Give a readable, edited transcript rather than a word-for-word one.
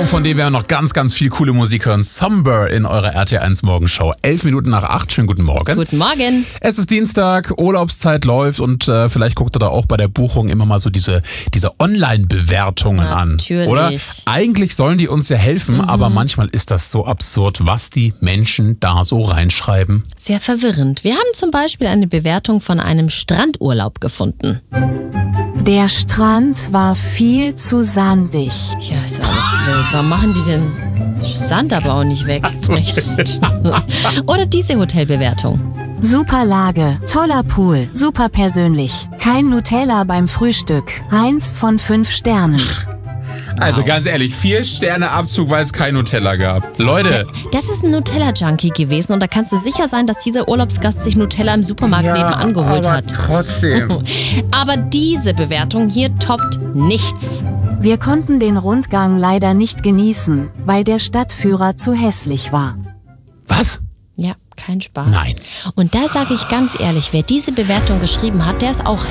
von dem wir noch ganz, ganz viel coole Musik hören. Somber in eurer RT1 Morgenshow. 11 Minuten nach 8. Schönen guten Morgen. Guten Morgen. Es ist Dienstag, Urlaubszeit läuft und vielleicht guckt ihr da auch bei der Buchung immer mal so diese Online-Bewertungen an. Natürlich. Oder? Eigentlich sollen die uns ja helfen, aber manchmal ist das so absurd, was die Menschen da so reinschreiben. Sehr verwirrend. Wir haben zum Beispiel eine Bewertung von einem Strandurlaub gefunden. Der Strand war viel zu sandig. Ja, ist ja auch wild. Warum machen die denn Sand aber auch nicht weg? Frechheit. Oder diese Hotelbewertung. Super Lage, toller Pool, super persönlich. Kein Nutella beim Frühstück. 1 von 5 Sternen. Also ganz ehrlich, 4 Sterne Abzug, weil es kein Nutella gab. Leute. Das ist ein Nutella-Junkie gewesen und da kannst du sicher sein, dass dieser Urlaubsgast sich Nutella im Supermarkt nebenan geholt hat. Trotzdem. Aber diese Bewertung hier toppt nichts. Wir konnten den Rundgang leider nicht genießen, weil der Stadtführer zu hässlich war. Was? Ja, kein Spaß. Nein. Und da sage ich ganz ehrlich, wer diese Bewertung geschrieben hat, der ist auch